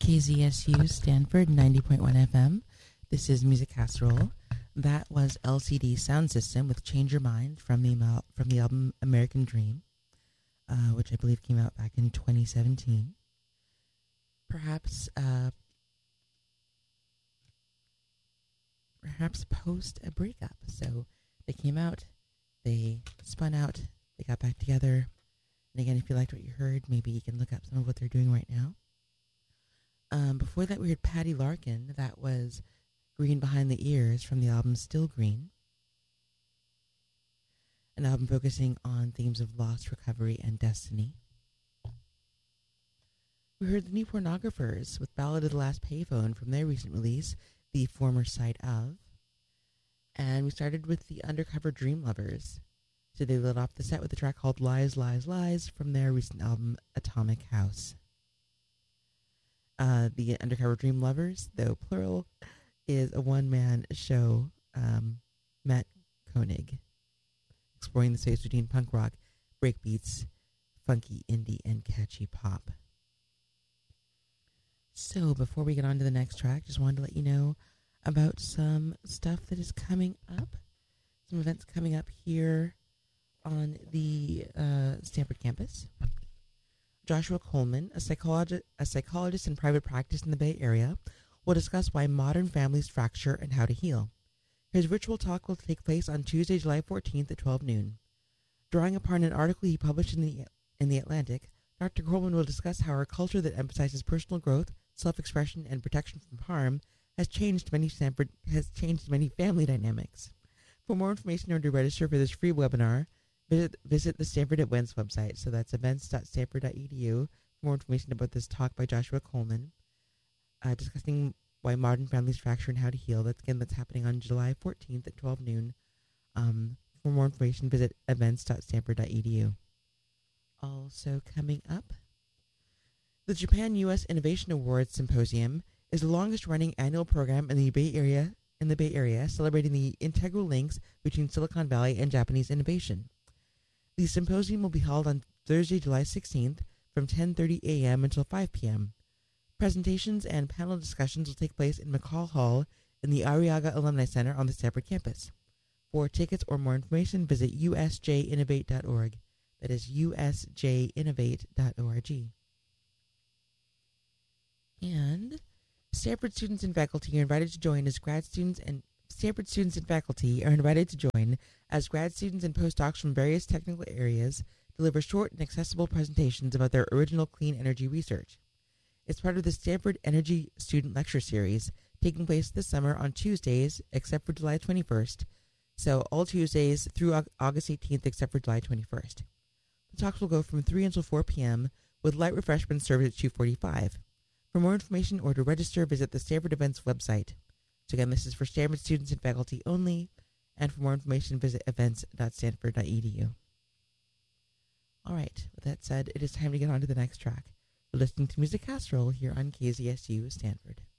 KZSU Stanford 90.1 FM. This is Music Casserole. That was LCD Sound System with Change Your Mind from the album American Dream, which I believe came out back in 2017. Perhaps post a breakup. So they came out, they spun out, they got back together. And again, if you liked what you heard, maybe you can look up some of what they're doing right now. Before that, we heard Patty Larkin. That was Green Behind the Ears from the album Still Green. An album focusing on themes of loss, recovery, and destiny. We heard the New Pornographers with Ballad of the Last Payphone from their recent release, The Former Side Of. And we started with the Undercover Dream Lovers. So they lit off the set with a track called Lies, Lies, Lies from their recent album Atomic House. The Undercover Dream Lovers, though plural, is a one-man show, Matt Koenig, exploring the space between punk rock, breakbeats, funky indie, and catchy pop. So before we get on to the next track, just wanted to let you know about some stuff that is coming up, some events coming up here on the Stanford campus. Joshua Coleman, a psychologist in private practice in the Bay Area, will discuss why modern families fracture and how to heal. His virtual talk will take place on Tuesday, July 14th at 12 noon. Drawing upon an article he published in the Atlantic, Dr. Coleman will discuss how our culture that emphasizes personal growth, self-expression, and protection from harm has changed many family dynamics. For more information or to register for this free webinar, visit the Stanford Events website. So that's events.stanford.edu for more information about this talk by Joshua Coleman, discussing why modern families fracture and how to heal. That's happening on July 14th at 12 noon. For more information, visit events.stanford.edu. Also coming up, the Japan-U.S. Innovation Awards Symposium is the longest-running annual program in the Bay Area, celebrating the integral links between Silicon Valley and Japanese innovation. The symposium will be held on Thursday, July 16th from 10:30 a.m. until 5 p.m. Presentations and panel discussions will take place in McCall Hall in the Arriaga Alumni Center on the Stanford campus. For tickets or more information, visit usjinnovate.org. That is usjinnovate.org. And Stanford students and faculty are invited to join as grad students and postdocs from various technical areas deliver short and accessible presentations about their original clean energy research. It's part of the Stanford Energy Student Lecture Series, taking place this summer on Tuesdays, except for July 21st. So all Tuesdays through August 18th, except for July 21st. The talks will go from 3 until 4 p.m., with light refreshments served at 2:45. For more information or to register, visit the Stanford Events website. So again, this is for Stanford students and faculty only, and for more information, visit events.stanford.edu. All right, with that said, it is time to get on to the next track. You're listening to Music Casserole here on KZSU Stanford.